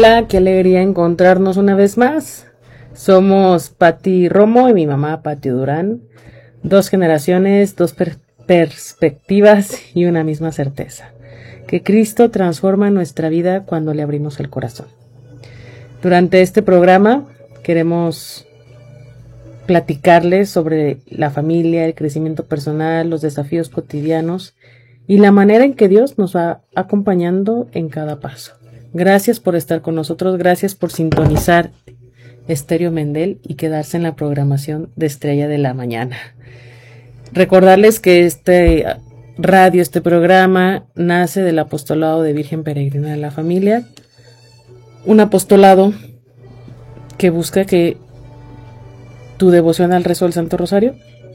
Hola, qué alegría encontrarnos una vez más. Somos Pati Romo y mi mamá Pati Durán. Dos generaciones, perspectivas y una misma certeza. Que Cristo transforma nuestra vida cuando le abrimos el corazón. Durante este programa queremos platicarles sobre la familia, el crecimiento personal, los desafíos cotidianos y la manera en que Dios nos va acompañando en cada paso. Gracias por estar con nosotros, gracias por sintonizar Estéreo Mendel y quedarse en la programación de Estrella de la Mañana. Recordarles que este programa nace del apostolado de Virgen Peregrina de la Familia, un apostolado que busca que tu devoción al rezo del Santo Rosario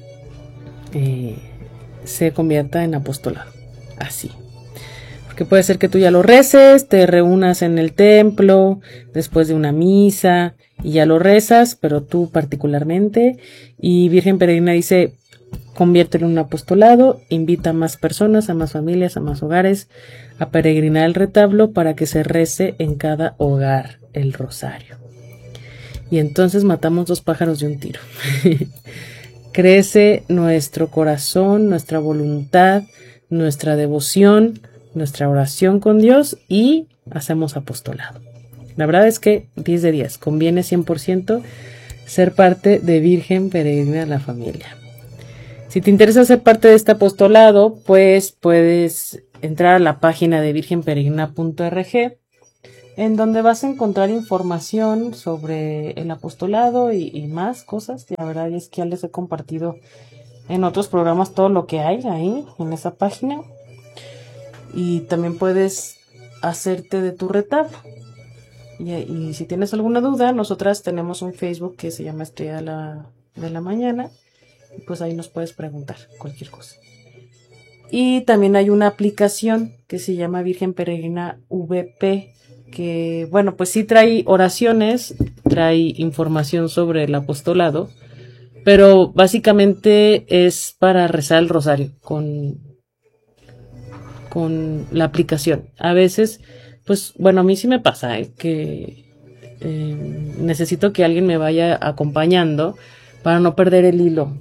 se convierta en apostolado, así. Que puede ser que tú ya lo reces, te reúnas en el templo después de una misa y ya lo rezas, pero tú particularmente. Y Virgen Peregrina dice, conviértelo en un apostolado, invita a más personas, a más familias, a más hogares a peregrinar el retablo para que se rece en cada hogar el rosario. Y entonces matamos dos pájaros de un tiro. Crece nuestro corazón, nuestra voluntad, nuestra devoción, nuestra oración con Dios y hacemos apostolado. La verdad es que 10 de 10, conviene 100% ser parte de Virgen Peregrina de la Familia. Si te interesa ser parte de este apostolado, pues puedes entrar a la página de virgenperegrina.org, en donde vas a encontrar información sobre el apostolado y más cosas. La verdad es que ya les he compartido en otros programas todo lo que hay ahí en esa página. Y también puedes hacerte de tu retablo. Y si tienes alguna duda, nosotras tenemos un Facebook que se llama Estrella de la Mañana. Y pues ahí nos puedes preguntar cualquier cosa. Y también hay una aplicación que se llama Virgen Peregrina VP. Que bueno, pues sí trae oraciones, trae información sobre el apostolado. Pero básicamente es para rezar el rosario con la aplicación. A veces, pues, bueno, a mí sí me pasa que necesito que alguien me vaya acompañando para no perder el hilo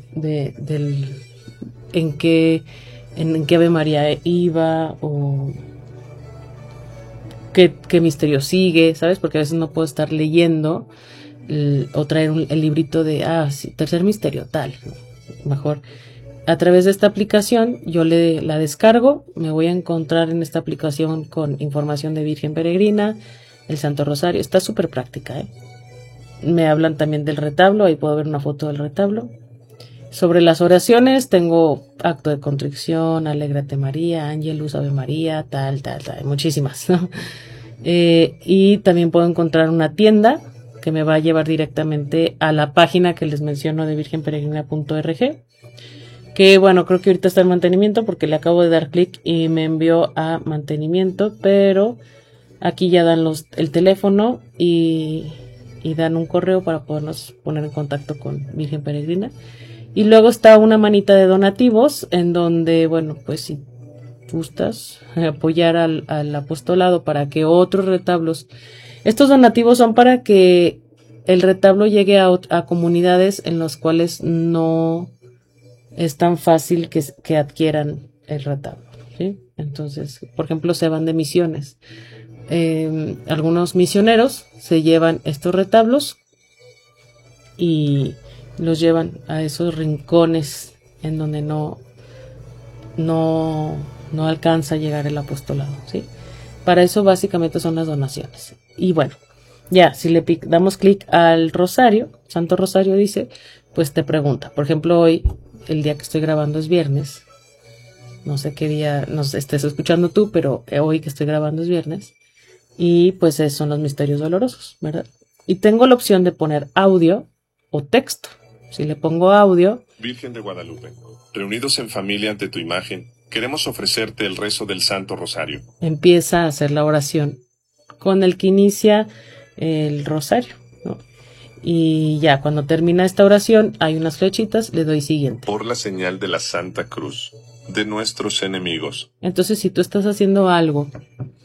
en qué Ave María iba o qué misterio sigue, ¿sabes? Porque a veces no puedo estar leyendo o traer el librito de, sí, tercer misterio, tal. Mejor a través de esta aplicación yo la descargo, me voy a encontrar en esta aplicación con información de Virgen Peregrina, el Santo Rosario, está súper práctica, Me hablan también del retablo, ahí puedo ver una foto del retablo. Sobre las oraciones tengo acto de contrición, Alégrate María, Ángelus, Ave María, tal, muchísimas, ¿no? Y también puedo encontrar una tienda que me va a llevar directamente a la página que les menciono de virgenperegrina.org. Que bueno, creo que ahorita está en mantenimiento porque le acabo de dar clic y me envió a mantenimiento, pero aquí ya dan el teléfono y dan un correo para podernos poner en contacto con Virgen Peregrina. Y luego está una manita de donativos en donde, bueno, pues si gustas apoyar al apostolado para que otros retablos, estos donativos son para que el retablo llegue a comunidades en las cuales no es tan fácil que adquieran el retablo, ¿sí? Entonces, por ejemplo, se van de misiones. Algunos misioneros se llevan estos retablos y los llevan a esos rincones en donde no alcanza a llegar el apostolado, ¿sí? Para eso básicamente son las donaciones. Y bueno, ya, si le damos clic al rosario, Santo Rosario dice, pues te pregunta. Por ejemplo, hoy, el día que estoy grabando es viernes. No sé qué día nos estés escuchando tú, pero hoy que estoy grabando es viernes. Y pues esos son los misterios dolorosos, ¿verdad? Y tengo la opción de poner audio o texto. Si le pongo audio. Virgen de Guadalupe, reunidos en familia ante tu imagen, queremos ofrecerte el rezo del Santo Rosario. Empieza a hacer la oración con el que inicia el rosario, ¿no? Y ya cuando termina esta oración hay unas flechitas, le doy siguiente. Por la señal de la Santa Cruz de nuestros enemigos. Entonces si tú estás haciendo algo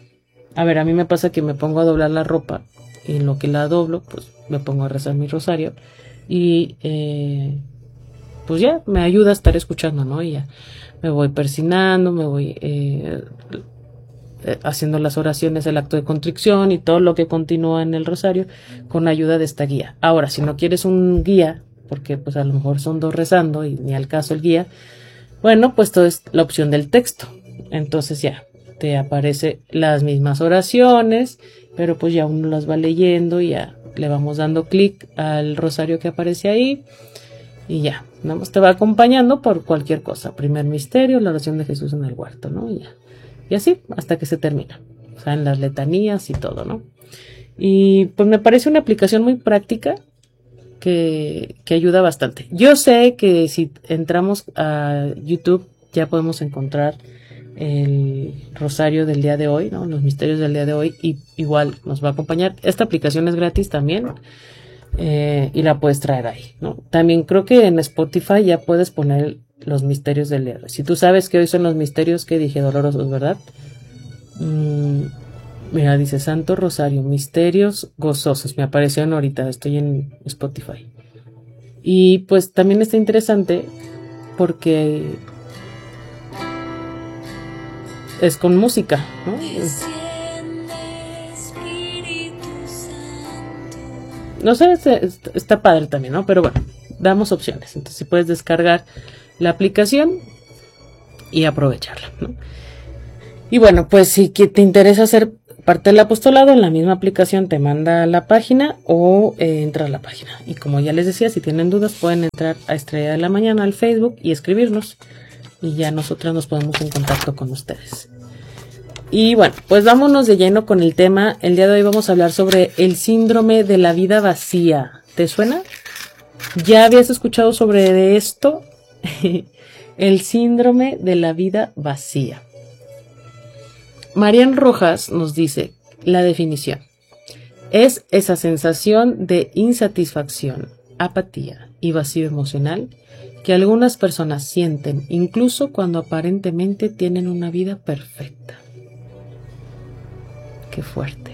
A ver, a mí me pasa que me pongo a doblar la ropa y en lo que la doblo, pues me pongo a rezar mi rosario y pues ya me ayuda a estar escuchando, ¿no? Y ya me voy persinando, me voy haciendo las oraciones, el acto de contrición y todo lo que continúa en el rosario con ayuda de esta guía. Ahora, si no quieres un guía, porque pues a lo mejor son dos rezando y ni al caso el guía, bueno, pues todo es la opción del texto. Entonces ya te aparece las mismas oraciones, pero pues ya uno las va leyendo y ya le vamos dando clic al rosario que aparece ahí y ya, nada más te va acompañando por cualquier cosa. Primer misterio, la oración de Jesús en el huerto, ¿no? Y así hasta que se termina. O sea, en las letanías y todo, ¿no? Y pues me parece una aplicación muy práctica que ayuda bastante. Yo sé que si entramos a YouTube ya podemos encontrar el rosario del día de hoy, ¿no? Los misterios del día de hoy, y igual nos va a acompañar. Esta aplicación es gratis también y la puedes traer ahí, ¿no? También creo que en Spotify ya puedes poner los misterios del día de hoy. Si tú sabes que hoy son los misterios que dije dolorosos, ¿verdad? Mira, dice Santo Rosario, misterios gozosos. Me aparecieron ahorita, estoy en Spotify. Y pues también está interesante porque es con música, ¿no? No sé, está padre también, ¿no? Pero bueno, damos opciones. Entonces, si puedes descargar la aplicación y aprovecharla, ¿no? Y bueno, pues si te interesa hacer parte del apostolado, en la misma aplicación te manda a la página o entra a la página. Y como ya les decía, si tienen dudas pueden entrar a Estrella de la Mañana al Facebook y escribirnos. Y ya nosotras nos ponemos en contacto con ustedes. Y bueno, pues vámonos de lleno con el tema. El día de hoy vamos a hablar sobre el síndrome de la vida vacía. ¿Te suena? ¿Ya habías escuchado sobre esto? El síndrome de la vida vacía. Marian Rojas nos dice la definición. Es esa sensación de insatisfacción, apatía y vacío emocional que algunas personas sienten incluso cuando aparentemente tienen una vida perfecta. Qué fuerte.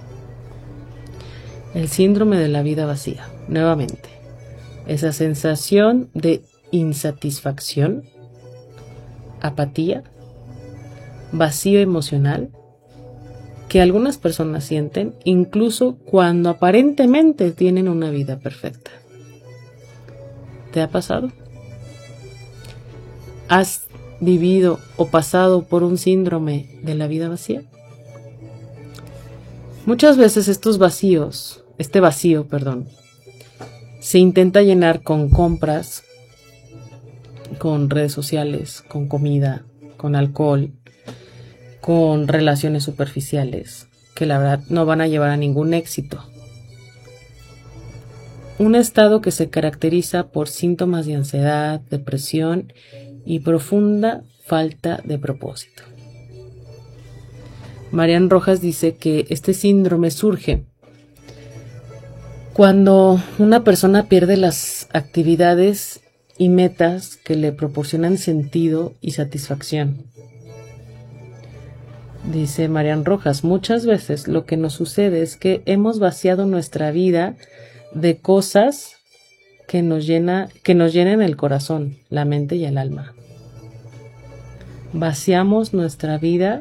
El síndrome de la vida vacía. Nuevamente, esa sensación de insatisfacción, apatía, vacío emocional que algunas personas sienten incluso cuando aparentemente tienen una vida perfecta. ¿Te ha pasado? ¿Has vivido o pasado por un síndrome de la vida vacía? Muchas veces este vacío, se intenta llenar con compras, con redes sociales, con comida, con alcohol, con relaciones superficiales, que la verdad no van a llevar a ningún éxito. Un estado que se caracteriza por síntomas de ansiedad, depresión y profunda falta de propósito. Marian Rojas dice que este síndrome surge cuando una persona pierde las actividades y metas que le proporcionan sentido y satisfacción. Dice Marian Rojas, muchas veces lo que nos sucede es que hemos vaciado nuestra vida de cosas que nos llenen el corazón, la mente y el alma. Vaciamos nuestra vida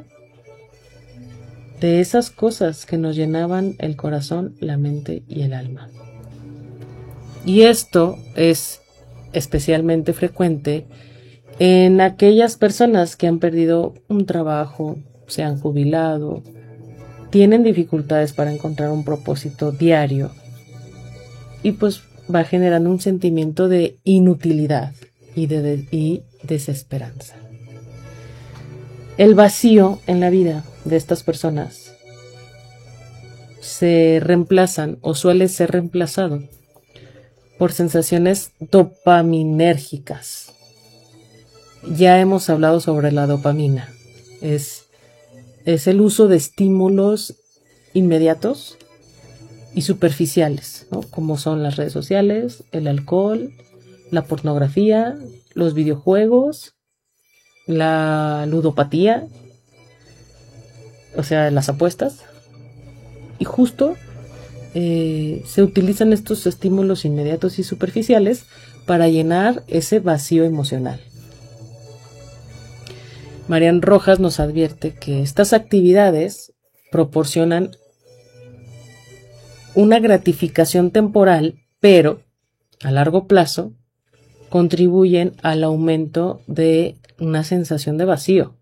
de esas cosas que nos llenaban el corazón, la mente y el alma. Y esto es especialmente frecuente en aquellas personas que han perdido un trabajo, se han jubilado, tienen dificultades para encontrar un propósito diario y pues va generando un sentimiento de inutilidad y desesperanza. El vacío en la vida de estas personas se reemplazan o suele ser reemplazado por sensaciones dopaminérgicas. Ya hemos hablado sobre la dopamina. Es el uso de estímulos inmediatos y superficiales, ¿no? Como son las redes sociales, el alcohol, la pornografía, los videojuegos, la ludopatía. o sea, las apuestas, y justo se utilizan estos estímulos inmediatos y superficiales para llenar ese vacío emocional. Marian Rojas nos advierte que estas actividades proporcionan una gratificación temporal, pero a largo plazo contribuyen al aumento de una sensación de vacío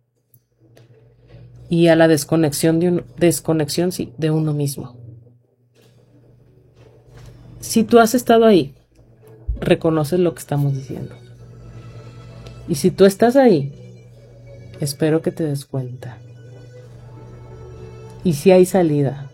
y a la desconexión de uno mismo. Si tú has estado ahí, reconoces lo que estamos diciendo. Y si tú estás ahí, espero que te des cuenta. Y si hay salida.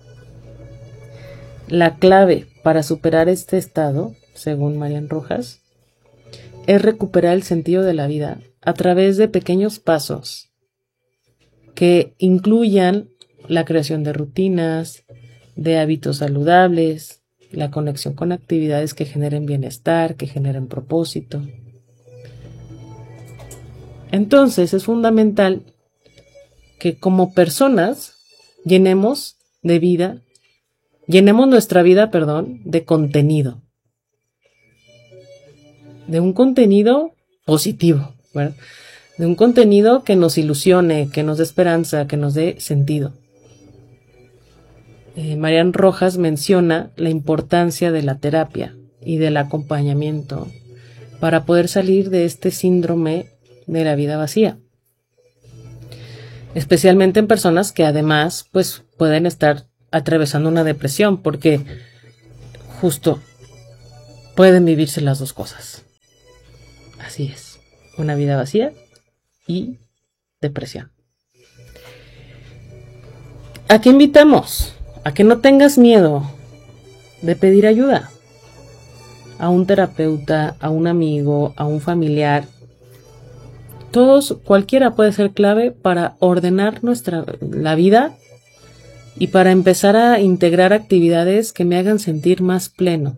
La clave para superar este estado, según Marian Rojas, es recuperar el sentido de la vida a través de pequeños pasos que incluyan la creación de rutinas, de hábitos saludables, la conexión con actividades que generen bienestar, que generen propósito. Entonces es fundamental que como personas llenemos nuestra vida, de contenido. De un contenido positivo, ¿verdad? De un contenido que nos ilusione, que nos dé esperanza, que nos dé sentido. Marian Rojas menciona la importancia de la terapia y del acompañamiento para poder salir de este síndrome de la vida vacía. Especialmente en personas que además pues pueden estar atravesando una depresión, porque justo pueden vivirse las dos cosas. Así es, una vida vacía y depresión. ¿A qué invitamos? A que no tengas miedo de pedir ayuda a un terapeuta, a un amigo, a un familiar. Cualquiera puede ser clave para ordenar la vida y para empezar a integrar actividades que me hagan sentir más pleno.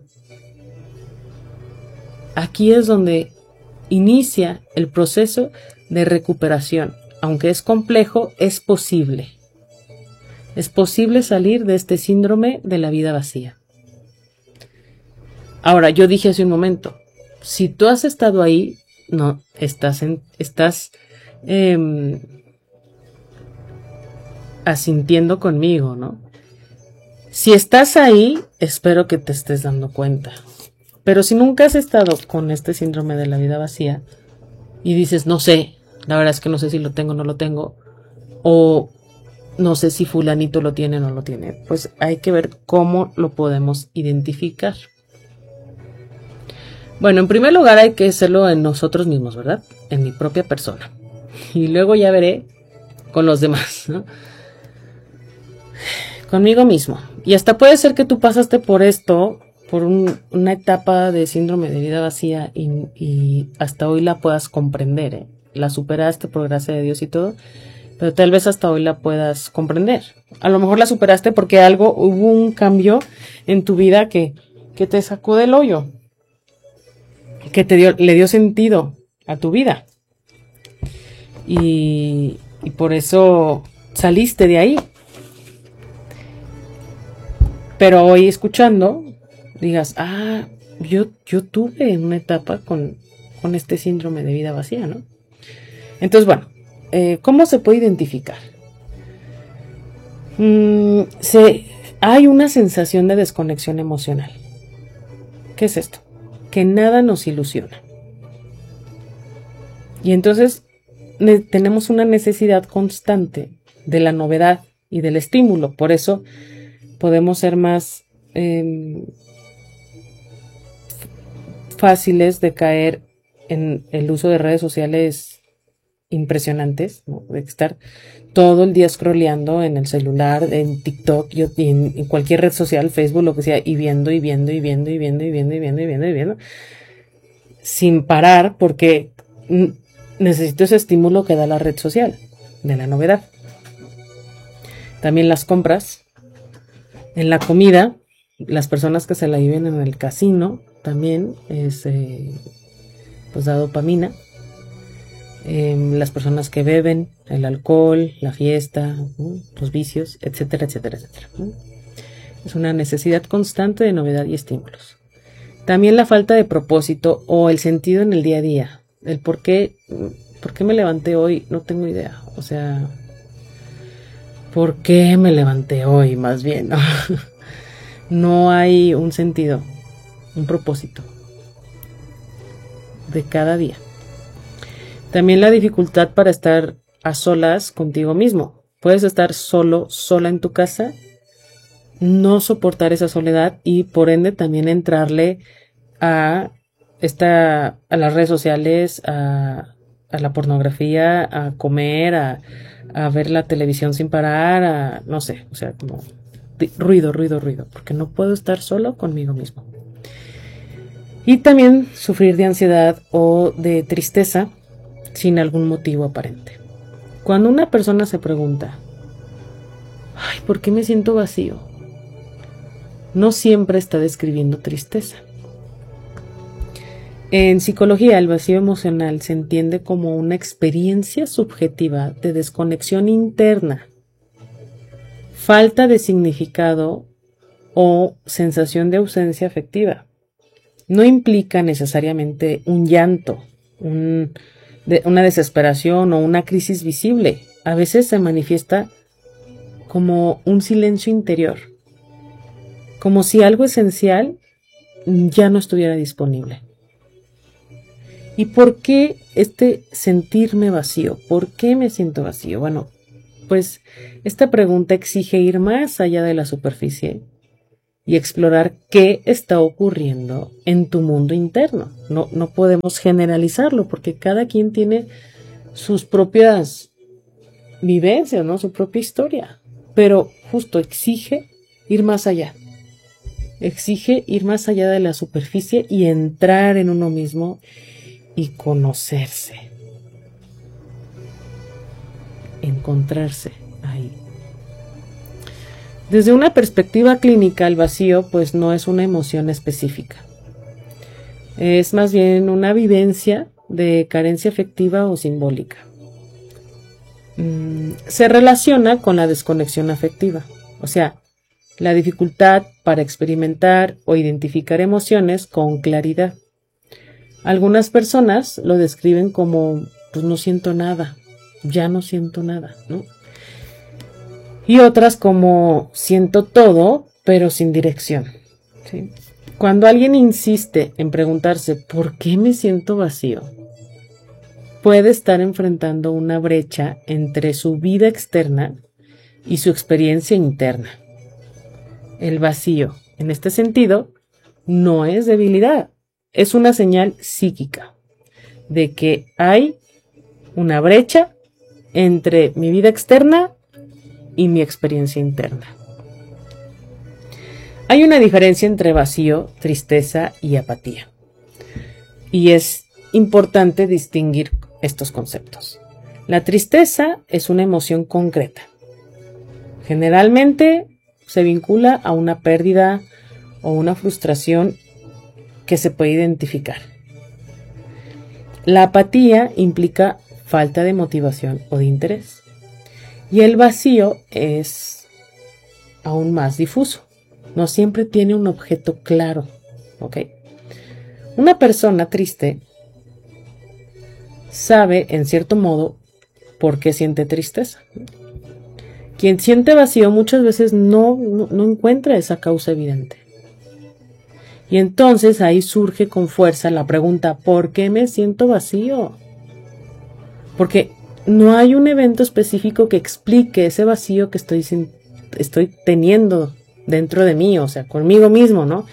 Aquí es donde inicia el proceso de recuperación. Aunque es complejo, es posible. Es posible salir de este síndrome de la vida vacía. Ahora, yo dije hace un momento, si tú has estado ahí, no, estás asintiendo conmigo, ¿no? Si estás ahí, espero que te estés dando cuenta. Pero si nunca has estado con este síndrome de la vida vacía y dices, no sé, la verdad es que no sé si lo tengo o no lo tengo, o no sé si fulanito lo tiene o no lo tiene, pues hay que ver cómo lo podemos identificar. Bueno, en primer lugar hay que hacerlo en nosotros mismos, ¿verdad? En mi propia persona. Y luego ya veré con los demás, ¿no? Conmigo mismo. Y hasta puede ser que tú pasaste por esto, por una etapa de síndrome de vida vacía y hasta hoy la puedas comprender, ¿eh? La superaste por gracia de Dios y todo, pero tal vez hasta hoy la puedas comprender. A lo mejor la superaste porque hubo un cambio en tu vida que te sacó del hoyo, que le dio sentido a tu vida. Y por eso saliste de ahí. Pero hoy escuchando, digas, yo tuve una etapa con este síndrome de vida vacía, ¿no? Entonces, bueno, ¿cómo se puede identificar? Hay una sensación de desconexión emocional. ¿Qué es esto? Que nada nos ilusiona. Y entonces tenemos una necesidad constante de la novedad y del estímulo. Por eso podemos ser más fáciles de caer en el uso de redes sociales impresionantes, ¿no? De estar todo el día scrolleando en el celular, en TikTok, y en cualquier red social, Facebook, lo que sea, y viendo, sin parar, porque necesito ese estímulo que da la red social, de la novedad. También las compras, en la comida, las personas que se la viven en el casino, también es, pues da dopamina. las personas que beben, el alcohol, la fiesta, los vicios, etcétera, etcétera, etcétera. Es una necesidad constante de novedad y estímulos. También la falta de propósito o el sentido en el día a día. El por qué me levanté hoy, no tengo idea. O sea, ¿por qué me levanté hoy? Más bien, ¿no? No hay un sentido, un propósito de cada día. También la dificultad para estar a solas contigo mismo. Puedes estar solo, sola en tu casa, no soportar esa soledad y por ende también entrarle a las redes sociales, a la pornografía, a comer, a ver la televisión sin parar, no sé, o sea, como ruido, porque no puedo estar solo conmigo mismo. Y también sufrir de ansiedad o de tristeza sin algún motivo aparente. Cuando una persona se pregunta, ay, ¿por qué me siento vacío? No siempre está describiendo tristeza. En psicología, el vacío emocional se entiende como una experiencia subjetiva de desconexión interna, falta de significado o sensación de ausencia afectiva. No implica necesariamente un llanto, una desesperación o una crisis visible. A veces se manifiesta como un silencio interior, como si algo esencial ya no estuviera disponible. ¿Y por qué este sentirme vacío? ¿Por qué me siento vacío? Bueno, pues esta pregunta exige ir más allá de la superficie y explorar qué está ocurriendo en tu mundo interno. No podemos generalizarlo porque cada quien tiene sus propias vivencias, ¿no? Su propia historia. Pero justo exige ir más allá. Exige ir más allá de la superficie y entrar en uno mismo y conocerse. Encontrarse ahí. Desde una perspectiva clínica, el vacío pues no es una emoción específica. Es más bien una vivencia de carencia afectiva o simbólica. Se relaciona con la desconexión afectiva, o sea, la dificultad para experimentar o identificar emociones con claridad. Algunas personas lo describen como, pues no siento nada, ya no siento nada, ¿no? Y otras como siento todo, pero sin dirección, ¿sí? Cuando alguien insiste en preguntarse ¿por qué me siento vacío?, puede estar enfrentando una brecha entre su vida externa y su experiencia interna. El vacío, en este sentido, no es debilidad, es una señal psíquica de que hay una brecha entre mi vida externa y mi experiencia interna. Hay una diferencia entre vacío, tristeza y apatía. Y es importante distinguir estos conceptos. La tristeza es una emoción concreta. Generalmente se vincula a una pérdida o una frustración que se puede identificar. La apatía implica falta de motivación o de interés. Y el vacío es aún más difuso. No siempre tiene un objeto claro. ¿Ok? Una persona triste sabe, en cierto modo, por qué siente tristeza. Quien siente vacío muchas veces no encuentra esa causa evidente. Y entonces ahí surge con fuerza la pregunta, ¿por qué me siento vacío? Porque no hay un evento específico que explique ese vacío que estoy teniendo dentro de mí, o sea, conmigo mismo, ¿no?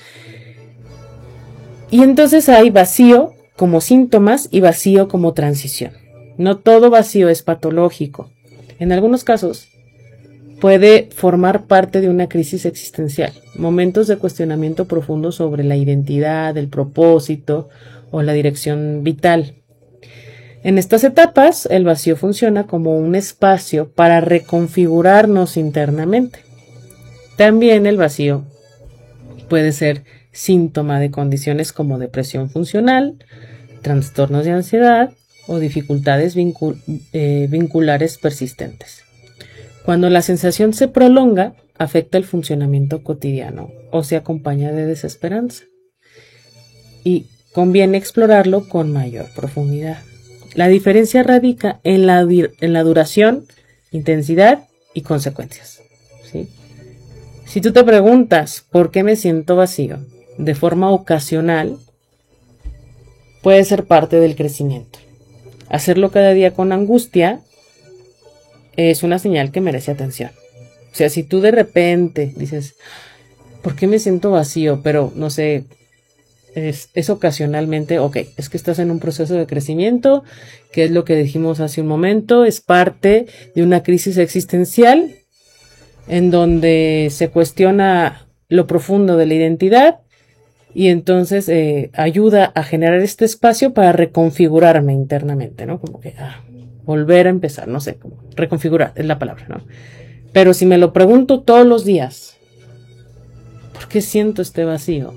Y entonces hay vacío como síntomas y vacío como transición. No todo vacío es patológico. En algunos casos puede formar parte de una crisis existencial, momentos de cuestionamiento profundo sobre la identidad, el propósito o la dirección vital. En estas etapas, el vacío funciona como un espacio para reconfigurarnos internamente. También el vacío puede ser síntoma de condiciones como depresión funcional, trastornos de ansiedad o dificultades vinculares persistentes. Cuando la sensación se prolonga, afecta el funcionamiento cotidiano o se acompaña de desesperanza. Y conviene explorarlo con mayor profundidad. La diferencia radica en la duración, intensidad y consecuencias, ¿sí? Si tú te preguntas ¿por qué me siento vacío? De forma ocasional, puede ser parte del crecimiento. Hacerlo cada día con angustia es una señal que merece atención. O sea, si tú de repente dices, ¿por qué me siento vacío? Pero no sé, es ocasionalmente, ok, es que estás en un proceso de crecimiento, que es lo que dijimos hace un momento, es parte de una crisis existencial en donde se cuestiona lo profundo de la identidad y entonces ayuda a generar este espacio para reconfigurarme internamente, ¿no? Como que volver a empezar, no sé, como reconfigurar es la palabra, ¿no? Pero si me lo pregunto todos los días, ¿por qué siento este vacío?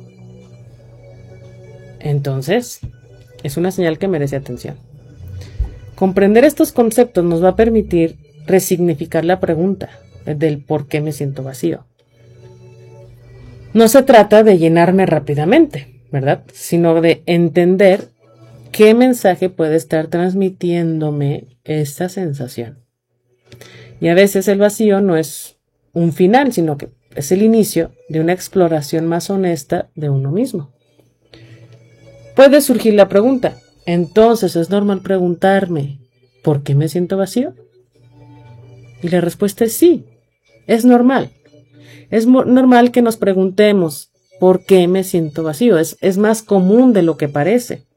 Entonces, es una señal que merece atención. Comprender estos conceptos nos va a permitir resignificar la pregunta del por qué me siento vacío. No se trata de llenarme rápidamente, ¿verdad? Sino de entender qué mensaje puede estar transmitiéndome esta sensación. Y a veces el vacío no es un final, sino que es el inicio de una exploración más honesta de uno mismo. Puede surgir la pregunta, entonces es normal preguntarme, ¿por qué me siento vacío? Y la respuesta es sí, es normal. Es normal que nos preguntemos, ¿por qué me siento vacío? Es más común de lo que parece.